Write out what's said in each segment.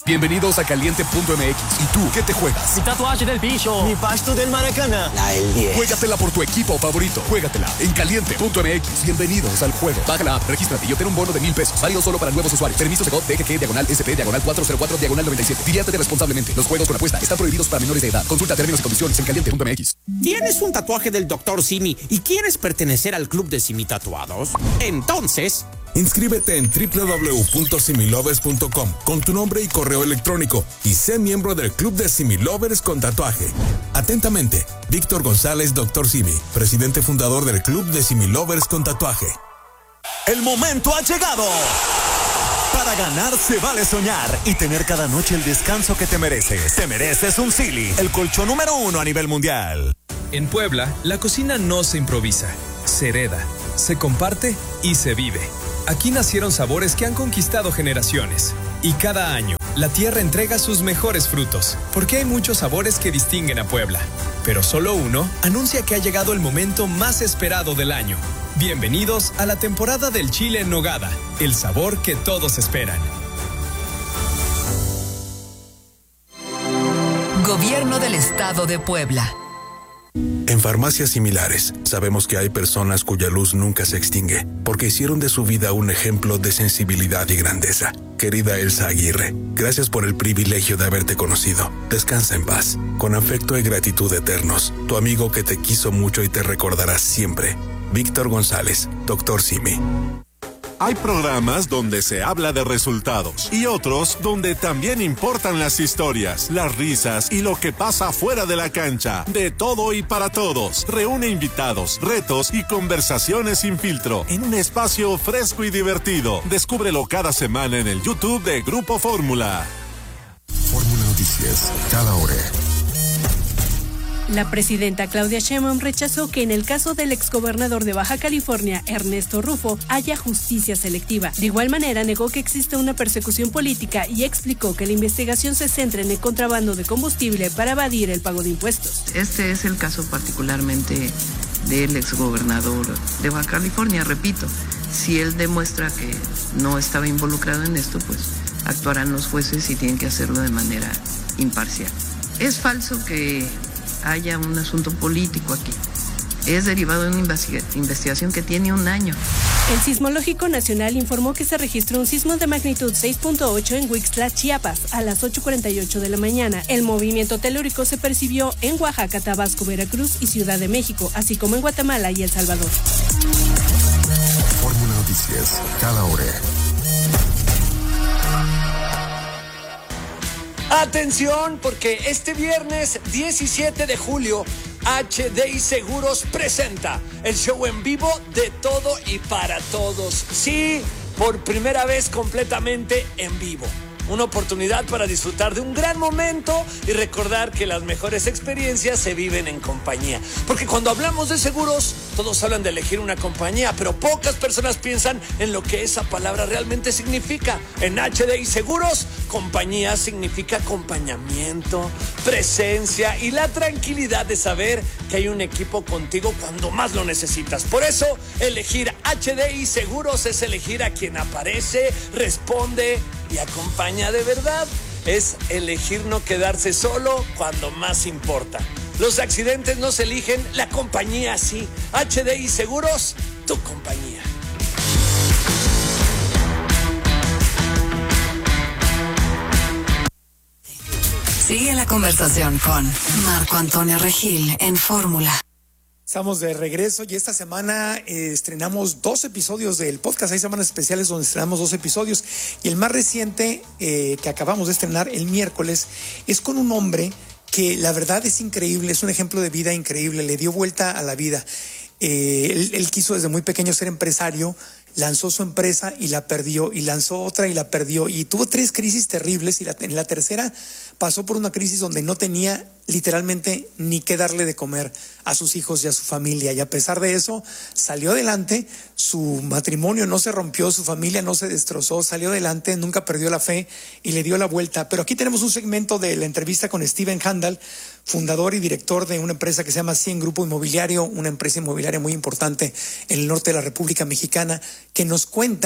Bienvenidos a Caliente.mx. ¿Y tú qué te juegas? Mi tatuaje del bicho. Mi pasto del Maracaná. El 10. Juégatela por tu equipo favorito. Juégatela en Caliente.mx. Bienvenidos al juego. Baja la app, regístrate y obtén un bono de $1,000. Válido solo para nuevos usuarios. Permiso de DGG/SP/404/97. Diviértete responsablemente. Los juegos con apuesta están prohibidos para menores de edad. Consulta términos y condiciones en Caliente.mx. ¿Tienes un tatuaje del Dr. Simi y quieres pertenecer al club de Simi Tatuados? Entonces, inscríbete en www.similovers.com con tu nombre y correo electrónico y sé miembro del Club de Similovers con tatuaje. Atentamente, Víctor González, Dr. Simi, presidente fundador del Club de Similovers con tatuaje. El momento ha llegado. Para ganar se vale soñar y tener cada noche el descanso que te mereces. Te mereces un Silly, el colchón número 1 a nivel mundial. En Puebla, la cocina no se improvisa, se hereda, se comparte y se vive. Aquí nacieron sabores que han conquistado generaciones. Y cada año, la tierra entrega sus mejores frutos, porque hay muchos sabores que distinguen a Puebla. Pero solo uno anuncia que ha llegado el momento más esperado del año. Bienvenidos a la temporada del chile en nogada, el sabor que todos esperan. Gobierno del Estado de Puebla. En farmacias similares, sabemos que hay personas cuya luz nunca se extingue, porque hicieron de su vida un ejemplo de sensibilidad y grandeza. Querida Elsa Aguirre, gracias por el privilegio de haberte conocido. Descansa en paz. Con afecto y gratitud eternos, tu amigo que te quiso mucho y te recordará siempre. Víctor González, Dr. Simi. Hay programas donde se habla de resultados y otros donde también importan las historias, las risas y lo que pasa fuera de la cancha. De todo y para todos. Reúne invitados, retos y conversaciones sin filtro en un espacio fresco y divertido. Descúbrelo cada semana en el YouTube de Grupo Fórmula. Fórmula Noticias, cada hora. La presidenta Claudia Sheinbaum rechazó que en el caso del exgobernador de Baja California, Ernesto Rufo, haya justicia selectiva. De igual manera, negó que existe una persecución política y explicó que la investigación se centra en el contrabando de combustible para evadir el pago de impuestos. Este es el caso particularmente del exgobernador de Baja California, repito. Si él demuestra que no estaba involucrado en esto, pues actuarán los jueces y tienen que hacerlo de manera imparcial. Es falso que haya un asunto político aquí. Es derivado de una investigación que tiene un año. El Sismológico Nacional informó que se registró un sismo de magnitud 6.8 en Huixtla, Chiapas, a las 8:48 de la mañana. El movimiento telúrico se percibió en Oaxaca, Tabasco, Veracruz y Ciudad de México, así como en Guatemala y El Salvador. Fórmula Noticias, cada hora. Atención, porque este viernes 17 de julio, HDI Seguros presenta el show en vivo de todo y para todos. Sí, por primera vez completamente en vivo. Una oportunidad para disfrutar de un gran momento y recordar que las mejores experiencias se viven en compañía. Porque cuando hablamos de seguros, todos hablan de elegir una compañía, pero pocas personas piensan en lo que esa palabra realmente significa. En HDI Seguros, compañía significa acompañamiento, presencia y la tranquilidad de saber que hay un equipo contigo cuando más lo necesitas. Por eso, elegir HDI Seguros es elegir a quien aparece, responde y acompaña de verdad. Es elegir no quedarse solo cuando más importa. Los accidentes no se eligen, la compañía sí. HDI Seguros, tu compañía. Sigue la conversación con Marco Antonio Regil en Fórmula. Estamos de regreso y esta semana estrenamos 2 episodios del podcast. Hay semanas especiales donde estrenamos 2 episodios y el más reciente que acabamos de estrenar el miércoles es con un hombre que la verdad es increíble, es un ejemplo de vida increíble, le dio vuelta a la vida. Él quiso desde muy pequeño ser empresario, lanzó su empresa y la perdió, y lanzó otra y la perdió, y tuvo 3 crisis terribles, y en la tercera pasó por una crisis donde no tenía literalmente ni qué darle de comer a sus hijos y a su familia, y a pesar de eso salió adelante, su matrimonio no se rompió, su familia no se destrozó, salió adelante, nunca perdió la fe y le dio la vuelta. Pero aquí tenemos un segmento de la entrevista con Steven Handal, fundador y director de una empresa que se llama 100 Grupo Inmobiliario, una empresa inmobiliaria muy importante en el norte de la República Mexicana, que nos cuenta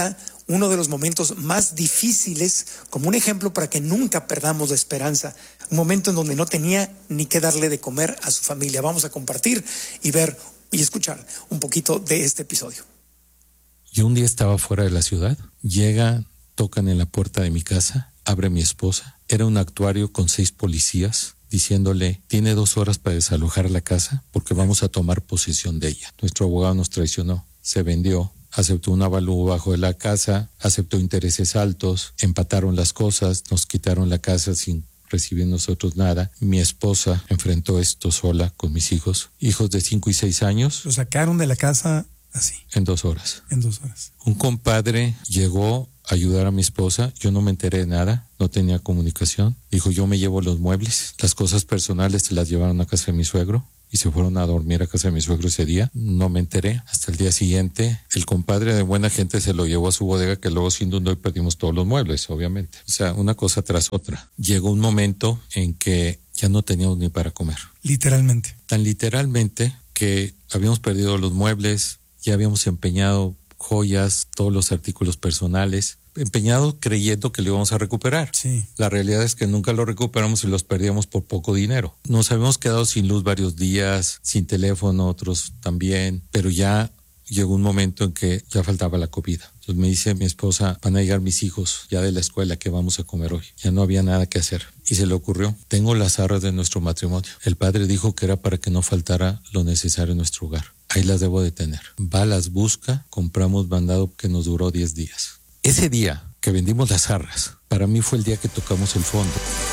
uno de los momentos más difíciles como un ejemplo para que nunca perdamos la esperanza. Un momento en donde no tenía ni qué darle de comer a su familia. Vamos a compartir y ver y escuchar un poquito de este episodio. Yo un día estaba fuera de la ciudad, tocan en la puerta de mi casa, abre mi esposa, era un actuario con 6 policías, diciéndole, tiene 2 horas para desalojar la casa porque vamos a tomar posesión de ella. Nuestro abogado nos traicionó, se vendió, aceptó un avalúo bajo de la casa, aceptó intereses altos, empataron las cosas, nos quitaron la casa sin recibir nosotros nada. Mi esposa enfrentó esto sola con mis hijos de 5 y 6 años. Lo sacaron de la casa así. En 2 horas. En 2 horas. Un compadre llegó a ayudar a mi esposa, yo no me enteré de nada, no tenía comunicación. Dijo, yo me llevo los muebles, las cosas personales se las llevaron a casa de mi suegro y se fueron a dormir a casa de mi suegro ese día. No me enteré. Hasta el día siguiente, el compadre de buena gente se lo llevó a su bodega, que luego se inundó y perdimos todos los muebles, obviamente. O sea, una cosa tras otra. Llegó un momento en que ya no teníamos ni para comer. Literalmente. Tan literalmente que habíamos perdido los muebles, ya habíamos empeñado joyas, todos los artículos personales, empeñado creyendo que lo íbamos a recuperar. Sí. La realidad es que nunca lo recuperamos y los perdíamos por poco dinero. Nos habíamos quedado sin luz varios días, sin teléfono, otros también, pero ya llegó un momento en que ya faltaba la comida. Entonces me dice mi esposa, van a llegar mis hijos ya de la escuela, ¿qué vamos a comer hoy? Ya no había nada que hacer. Y se le ocurrió, tengo las arras de nuestro matrimonio. El padre dijo que era para que no faltara lo necesario en nuestro hogar. Ahí las debo de tener. Va, las busca, compramos mandado que nos duró 10 días. Ese día que vendimos las arras, para mí fue el día que tocamos el fondo.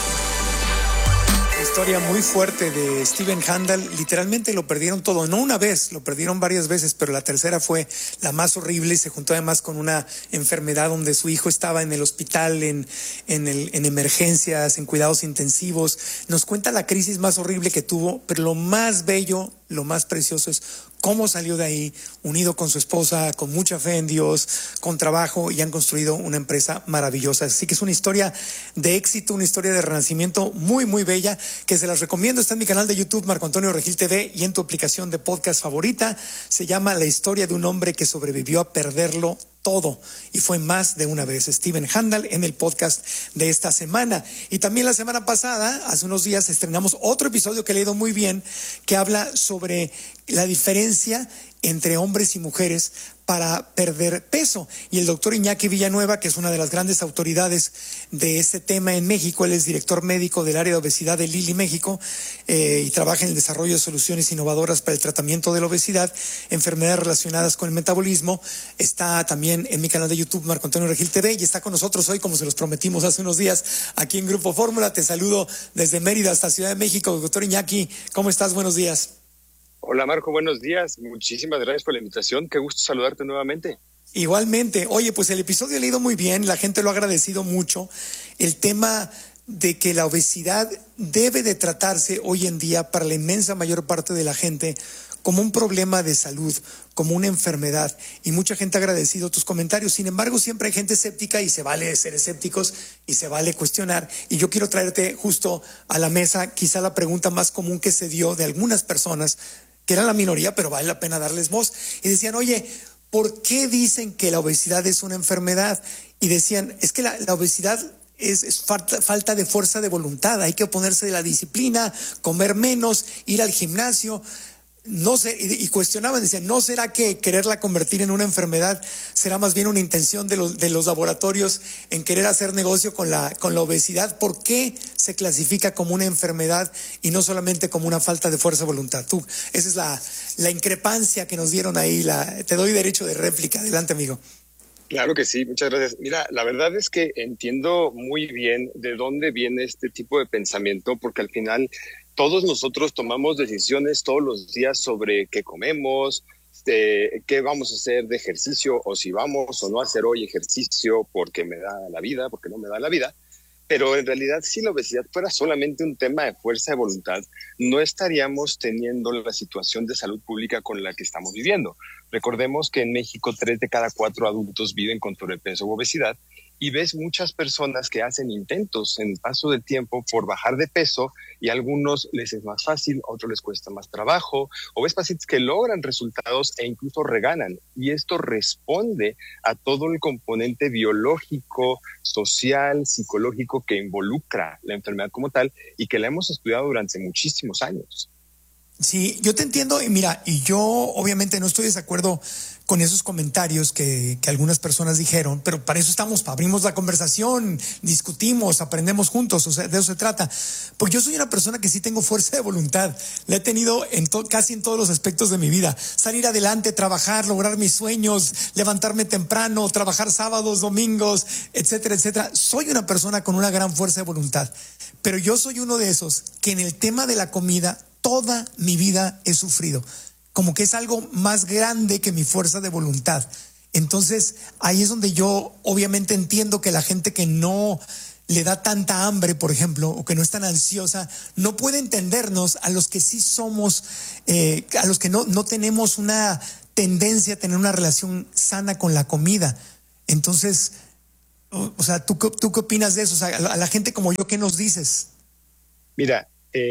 Historia muy fuerte de Stephen Handel. Literalmente lo perdieron todo, no una vez, lo perdieron varias veces, pero la tercera fue la más horrible y se juntó además con una enfermedad donde su hijo estaba en el hospital, en emergencias, en cuidados intensivos. Nos cuenta la crisis más horrible que tuvo, pero lo más bello, lo más precioso es cómo salió de ahí, unido con su esposa, con mucha fe en Dios, con trabajo, y han construido una empresa maravillosa. Así que es una historia de éxito, una historia de renacimiento muy, muy bella, que se las recomiendo. Está en mi canal de YouTube, Marco Antonio Regil TV, y en tu aplicación de podcast favorita. Se llama La historia de un hombre que sobrevivió a perderlo todo, y fue más de una vez. Stephen Handel en el podcast de esta semana. Y también la semana pasada, hace unos días, estrenamos otro episodio que he leído muy bien, que habla sobre la diferencia entre hombres y mujeres para perder peso. Y el doctor Iñaki Villanueva, que es una de las grandes autoridades de este tema en México, él es director médico del área de obesidad de Lilly México, y trabaja en el desarrollo de soluciones innovadoras para el tratamiento de la obesidad, enfermedades relacionadas con el metabolismo. Está también en mi canal de YouTube, Marco Antonio Regil TV, y está con nosotros hoy, como se los prometimos hace unos días, aquí en Grupo Fórmula. Te saludo desde Mérida hasta Ciudad de México. Doctor Iñaki, ¿cómo estás? Buenos días. Hola Marco, buenos días. Muchísimas gracias por la invitación. Qué gusto saludarte nuevamente. Igualmente. Oye, pues el episodio he leído muy bien, la gente lo ha agradecido mucho. El tema de que la obesidad debe de tratarse hoy en día para la inmensa mayor parte de la gente como un problema de salud, como una enfermedad, y mucha gente ha agradecido tus comentarios. Sin embargo, siempre hay gente escéptica, y se vale ser escépticos y se vale cuestionar, y yo quiero traerte justo a la mesa quizá la pregunta más común que se dio de algunas personas, que eran la minoría, pero vale la pena darles voz, y decían, oye, ¿por qué dicen que la obesidad es una enfermedad? Y decían, es que la obesidad es falta de fuerza de voluntad, hay que oponerse de la disciplina, comer menos, ir al gimnasio. No sé, y cuestionaban, decían, ¿no será que quererla convertir en una enfermedad será más bien una intención de los laboratorios en querer hacer negocio con la obesidad? ¿Por qué se clasifica como una enfermedad y no solamente como una falta de fuerza de voluntad? Esa es la increpancia que nos dieron ahí. Te doy derecho de réplica. Adelante, amigo. Claro que sí, muchas gracias. Mira, la verdad es que entiendo muy bien de dónde viene este tipo de pensamiento, porque al final todos nosotros tomamos decisiones todos los días sobre qué comemos, qué vamos a hacer de ejercicio, o si vamos o no a hacer hoy ejercicio porque me da la vida, porque no me da la vida. Pero en realidad, si la obesidad fuera solamente un tema de fuerza de voluntad, no estaríamos teniendo la situación de salud pública con la que estamos viviendo. Recordemos que en México 3 de cada 4 adultos viven con sobrepeso u obesidad, y ves muchas personas que hacen intentos en el paso del tiempo por bajar de peso y a algunos les es más fácil, a otros les cuesta más trabajo, o ves pacientes que logran resultados e incluso reganan. Y esto responde a todo el componente biológico, social, psicológico que involucra la enfermedad como tal y que la hemos estudiado durante muchísimos años. Sí, yo te entiendo y mira, y yo obviamente no estoy de acuerdo con esos comentarios que algunas personas dijeron, pero para eso estamos, abrimos la conversación, discutimos, aprendemos juntos, o sea, de eso se trata. Porque yo soy una persona que sí tengo fuerza de voluntad, la he tenido casi en todos los aspectos de mi vida. Salir adelante, trabajar, lograr mis sueños, levantarme temprano, trabajar sábados, domingos, etcétera, etcétera. Soy una persona con una gran fuerza de voluntad, pero yo soy uno de esos que en el tema de la comida toda mi vida he sufrido, como que es algo más grande que mi fuerza de voluntad. Entonces, ahí es donde yo obviamente entiendo que la gente que no le da tanta hambre, por ejemplo, o que no es tan ansiosa, no puede entendernos a los que sí somos, a los que no tenemos una tendencia a tener una relación sana con la comida. Entonces, o sea, ¿tú qué opinas de eso? O sea, a la gente como yo, ¿qué nos dices? Mira,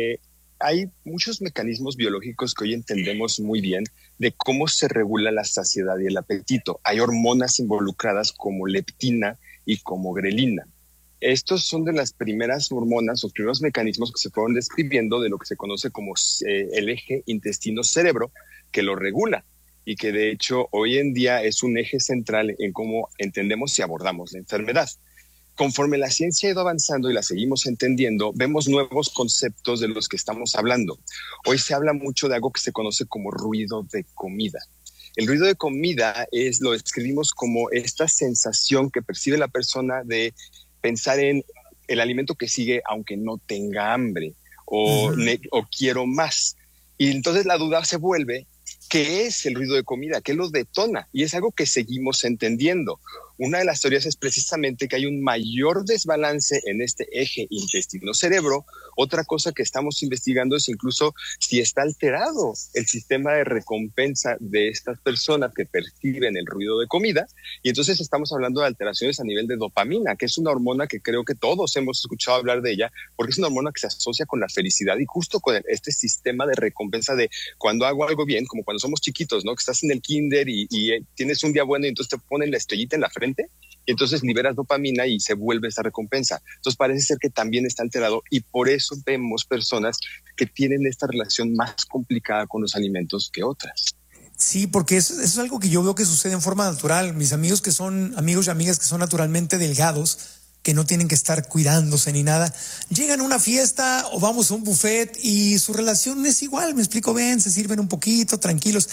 hay muchos mecanismos biológicos que hoy entendemos muy bien de cómo se regula la saciedad y el apetito. Hay hormonas involucradas como leptina y como grelina. Estos son de las primeras hormonas, los primeros mecanismos que se fueron describiendo de lo que se conoce como el eje intestino-cerebro, que lo regula y que de hecho hoy en día es un eje central en cómo entendemos y abordamos la enfermedad. Conforme la ciencia ha ido avanzando y la seguimos entendiendo, vemos nuevos conceptos de los que estamos hablando. Hoy se habla mucho de algo que se conoce como ruido de comida. El ruido de comida lo describimos como esta sensación que percibe la persona de pensar en el alimento que sigue aunque no tenga hambre o quiero más. Y entonces la duda se vuelve, ¿qué es el ruido de comida? ¿Qué lo detona? Y es algo que seguimos entendiendo. Una de las teorías es precisamente que hay un mayor desbalance en este eje intestino-cerebro. Otra cosa que estamos investigando es incluso si está alterado el sistema de recompensa de estas personas que perciben el ruido de comida. Y entonces estamos hablando de alteraciones a nivel de dopamina, que es una hormona que creo que todos hemos escuchado hablar de ella, porque es una hormona que se asocia con la felicidad y justo con este sistema de recompensa de cuando hago algo bien, como cuando somos chiquitos, ¿no? Que estás en el kinder y tienes un día bueno y entonces te ponen la estrellita en la frente y entonces liberas dopamina y se vuelve esa recompensa. Entonces parece ser que también está alterado y por eso vemos personas que tienen esta relación más complicada con los alimentos que otras. Sí, porque eso es algo que yo veo que sucede en forma natural. Mis amigos que son amigos y amigas que son naturalmente delgados, que no tienen que estar cuidándose ni nada, llegan a una fiesta o vamos a un buffet y su relación es igual, me explico bien, se sirven un poquito, tranquilos,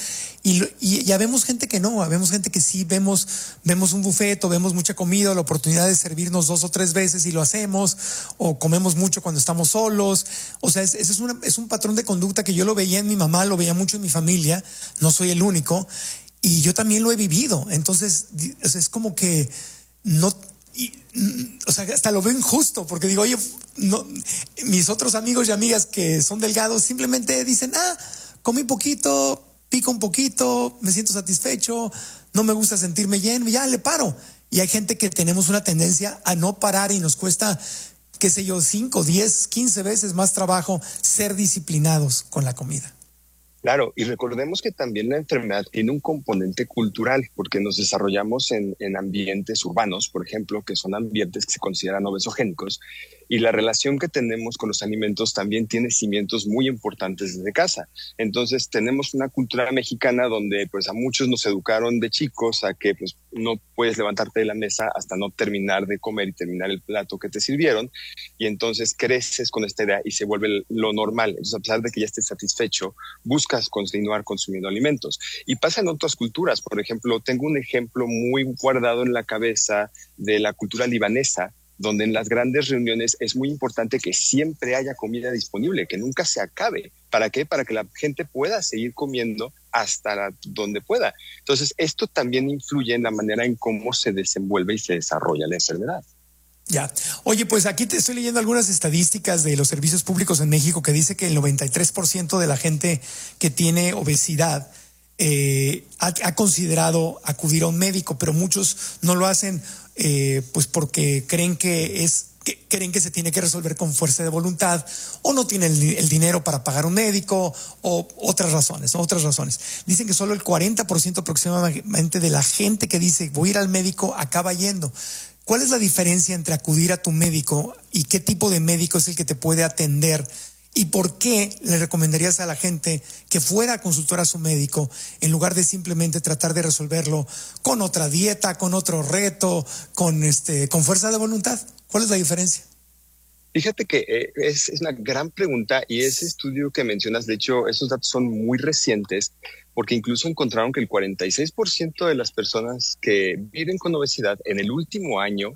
y ya vemos gente que no, vemos gente que sí vemos un buffet o vemos mucha comida, la oportunidad de servirnos 2 o 3 veces y lo hacemos, o comemos mucho cuando estamos solos. O sea, ese es un patrón de conducta que yo lo veía en mi mamá, lo veía mucho en mi familia, no soy el único, y yo también lo he vivido. Entonces es como que no... o sea, hasta lo veo injusto, porque digo, oye, no, mis otros amigos y amigas que son delgados simplemente dicen, comí poquito, pico un poquito, me siento satisfecho, no me gusta sentirme lleno, ya le paro. Y hay gente que tenemos una tendencia a no parar y nos cuesta, qué sé yo, 5, 10, 15 veces más trabajo ser disciplinados con la comida. Claro, y recordemos que también la enfermedad tiene un componente cultural, porque nos desarrollamos en ambientes urbanos, por ejemplo, que son ambientes que se consideran obesogénicos, y la relación que tenemos con los alimentos también tiene cimientos muy importantes desde casa. Entonces tenemos una cultura mexicana donde pues a muchos nos educaron de chicos a que pues no puedes levantarte de la mesa hasta no terminar de comer y terminar el plato que te sirvieron, y entonces creces con esta idea y se vuelve lo normal. Entonces, a pesar de que ya estés satisfecho, buscas continuar consumiendo alimentos. Y pasa en otras culturas. Por ejemplo, tengo un ejemplo muy guardado en la cabeza de la cultura libanesa, donde en las grandes reuniones es muy importante que siempre haya comida disponible, que nunca se acabe. ¿Para qué? Para que la gente pueda seguir comiendo hasta donde pueda. Entonces, esto también influye en la manera en cómo se desenvuelve y se desarrolla la enfermedad. Ya. Oye, pues aquí te estoy leyendo algunas estadísticas de los servicios públicos en México que dice que el 93% de la gente que tiene obesidad ha considerado acudir a un médico, pero muchos no lo hacen pues porque creen que se tiene que resolver con fuerza de voluntad, o no tienen el dinero para pagar un médico, o otras razones. Dicen que solo el 40% aproximadamente de la gente que dice voy a ir al médico acaba yendo. ¿Cuál es la diferencia entre acudir a tu médico y qué tipo de médico es el que te puede atender? ¿Y por qué le recomendarías a la gente que fuera a consultar a su médico en lugar de simplemente tratar de resolverlo con otra dieta, con otro reto, con fuerza de voluntad? ¿Cuál es la diferencia? Fíjate que es una gran pregunta, y ese estudio que mencionas, de hecho, esos datos son muy recientes, porque incluso encontraron que el 46% de las personas que viven con obesidad en el último año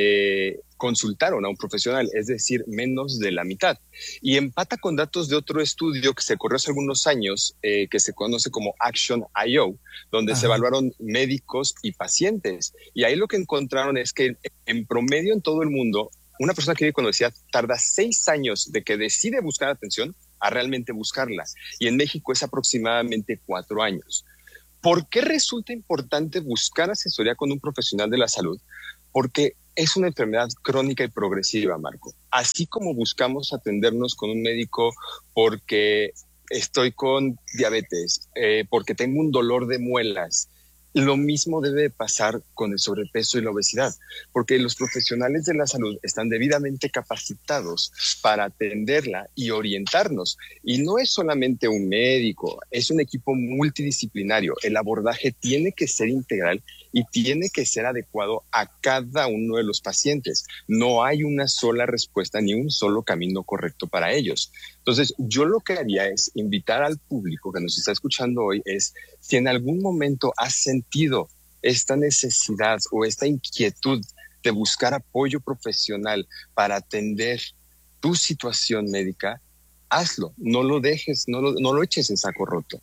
consultaron a un profesional, es decir, menos de la mitad. Y empata con datos de otro estudio que se corrió hace algunos años, que se conoce como Action.io, donde se evaluaron médicos y pacientes. Y ahí lo que encontraron es que en promedio en todo el mundo, una persona que vive con obesidad tarda 6 años de que decide buscar atención a realmente buscarla. Y en México es aproximadamente 4 años. ¿Por qué resulta importante buscar asesoría con un profesional de la salud? Porque es una enfermedad crónica y progresiva, Marco. Así como buscamos atendernos con un médico porque estoy con diabetes, porque tengo un dolor de muelas, lo mismo debe pasar con el sobrepeso y la obesidad, porque los profesionales de la salud están debidamente capacitados para atenderla y orientarnos. Y no es solamente un médico, es un equipo multidisciplinario. El abordaje tiene que ser integral y tiene que ser adecuado a cada uno de los pacientes. No hay una sola respuesta ni un solo camino correcto para ellos. Entonces, yo lo que haría es invitar al público que nos está escuchando hoy, es si en algún momento has sentido esta necesidad o esta inquietud de buscar apoyo profesional para atender tu situación médica, hazlo, no lo dejes, no lo eches en saco roto.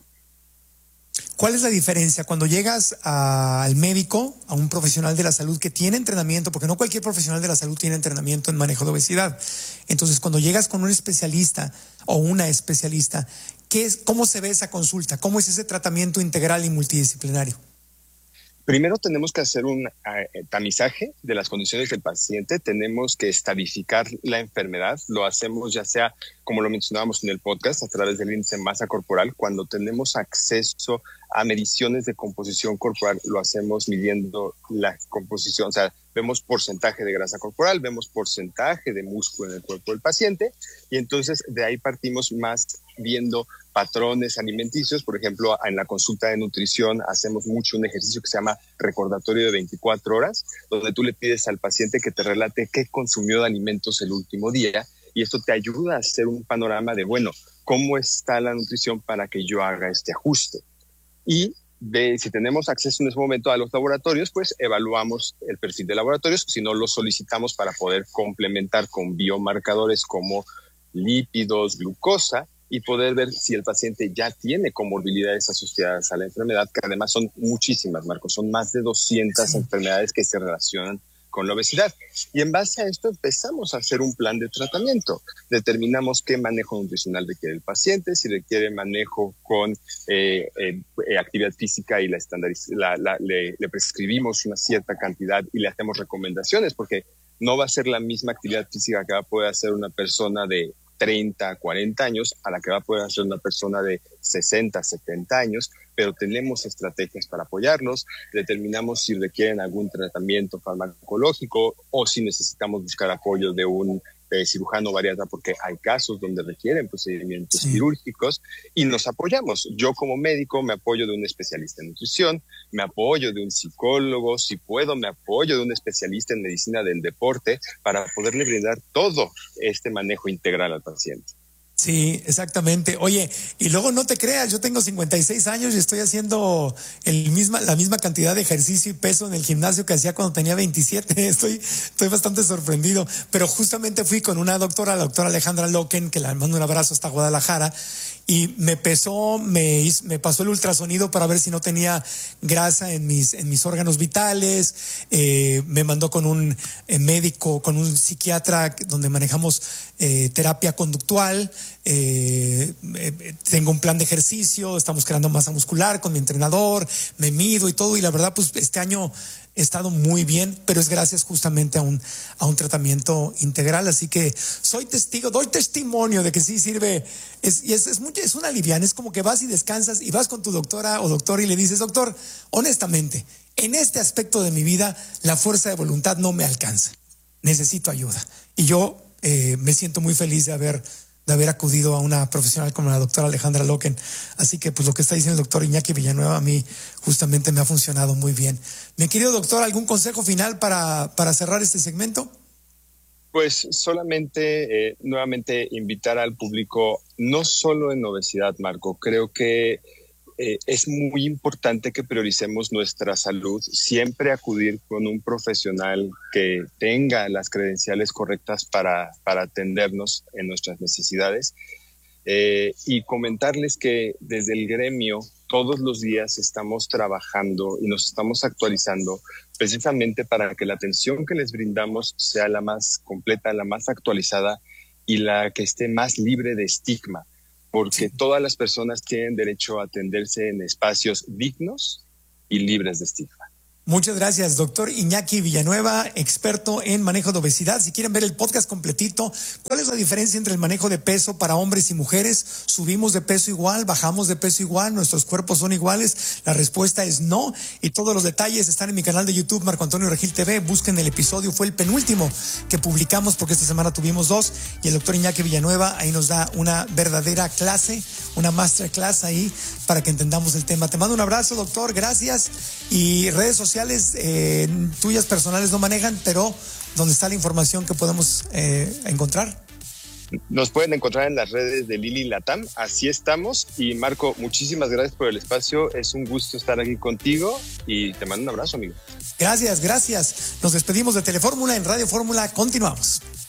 ¿Cuál es la diferencia cuando llegas al médico, a un profesional de la salud que tiene entrenamiento? Porque no cualquier profesional de la salud tiene entrenamiento en manejo de obesidad. Entonces, cuando llegas con un especialista o una especialista, ¿cómo se ve esa consulta? ¿Cómo es ese tratamiento integral y multidisciplinario? Primero tenemos que hacer un tamizaje de las condiciones del paciente, tenemos que estadificar la enfermedad, lo hacemos ya sea, como lo mencionábamos en el podcast, a través del índice de masa corporal. Cuando tenemos acceso a mediciones de composición corporal, lo hacemos midiendo la composición, o sea, vemos porcentaje de grasa corporal, vemos porcentaje de músculo en el cuerpo del paciente, y entonces de ahí partimos más viendo patrones alimenticios. Por ejemplo, en la consulta de nutrición hacemos mucho un ejercicio que se llama recordatorio de 24 horas, donde tú le pides al paciente que te relate qué consumió de alimentos el último día, y esto te ayuda a hacer un panorama de, bueno, cómo está la nutrición para que yo haga este ajuste. Y si tenemos acceso en ese momento a los laboratorios, pues evaluamos el perfil de laboratorios, si no lo solicitamos para poder complementar con biomarcadores como lípidos, glucosa, y poder ver si el paciente ya tiene comorbilidades asociadas a la enfermedad, que además son muchísimas, Marcos, son más de 200 enfermedades que se relacionan con la obesidad. Y en base a esto empezamos a hacer un plan de tratamiento. Determinamos qué manejo nutricional requiere el paciente, si requiere manejo con actividad física y le prescribimos una cierta cantidad y le hacemos recomendaciones, porque no va a ser la misma actividad física que va a poder hacer una persona de 30, 40 años a la que va a poder hacer una persona de 60, 70 años, pero tenemos estrategias para apoyarlos, determinamos si requieren algún tratamiento farmacológico o si necesitamos buscar apoyo de un cirujano bariatra, porque hay casos donde requieren procedimientos quirúrgicos, y nos apoyamos. Yo como médico me apoyo de un especialista en nutrición, me apoyo de un psicólogo, si puedo me apoyo de un especialista en medicina del deporte para poderle brindar todo este manejo integral al paciente. Sí, exactamente. Oye, y luego no te creas, yo tengo 56 años y estoy haciendo la misma cantidad de ejercicio y peso en el gimnasio que hacía cuando tenía 27. Estoy bastante sorprendido. Pero justamente fui con una doctora, la doctora Alejandra Loken, que le mando un abrazo hasta Guadalajara, y me pasó el ultrasonido para ver si no tenía grasa en mis órganos vitales. Me mandó con un médico, con un psiquiatra donde manejamos terapia conductual, tengo un plan de ejercicio, estamos creando masa muscular con mi entrenador, me mido y todo, y la verdad pues este año he estado muy bien, pero es gracias justamente a un tratamiento integral, así que soy testigo, doy testimonio de que sí sirve, es una liviana, es como que vas y descansas y vas con tu doctora o doctor y le dices, doctor, honestamente, en este aspecto de mi vida la fuerza de voluntad no me alcanza, necesito ayuda, y yo me siento muy feliz de haber acudido a una profesional como la doctora Alejandra Loken. Así que pues lo que está diciendo el doctor Iñaki Villanueva a mí justamente me ha funcionado muy bien. Mi querido doctor, ¿algún consejo final para cerrar este segmento? Pues solamente nuevamente invitar al público, no solo en obesidad, Marco, creo que es muy importante que prioricemos nuestra salud, siempre acudir con un profesional que tenga las credenciales correctas para atendernos en nuestras necesidades, y comentarles que desde el gremio todos los días estamos trabajando y nos estamos actualizando precisamente para que la atención que les brindamos sea la más completa, la más actualizada y la que esté más libre de estigma, porque todas las personas tienen derecho a atenderse en espacios dignos y libres de estigma. Muchas gracias, doctor Iñaki Villanueva, experto en manejo de obesidad. Si quieren ver el podcast completito, ¿cuál es la diferencia entre el manejo de peso para hombres y mujeres? ¿Subimos de peso igual? ¿Bajamos de peso igual? ¿Nuestros cuerpos son iguales? La respuesta es no. Y todos los detalles están en mi canal de YouTube, Marco Antonio Regil TV. Busquen el episodio, fue el penúltimo que publicamos porque esta semana tuvimos 2. Y el doctor Iñaki Villanueva ahí nos da una verdadera clase, una masterclass ahí para que entendamos el tema. Te mando un abrazo, doctor. Gracias. Y redes sociales tuyas personales no manejan, pero ¿dónde está la información que podemos encontrar? Nos pueden encontrar en las redes de Lili Latam, así estamos. Y Marco, muchísimas gracias por el espacio, es un gusto estar aquí contigo y te mando un abrazo, amigo. Gracias. Nos despedimos de Telefórmula en Radio Fórmula, continuamos.